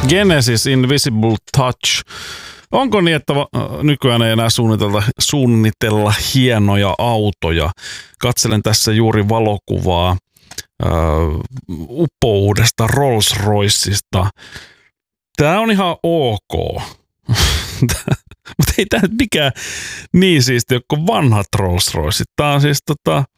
Genesis Invisible Touch. Onko niin, että nykyään ei enää suunnitella hienoja autoja? Katselen tässä juuri valokuvaa upouudesta Rolls-Roycesta. Tämä on ihan ok. Mutta ei tämä nyt mikään niin siisti ole kuin vanhat Rolls-Roycet. Tämä on siis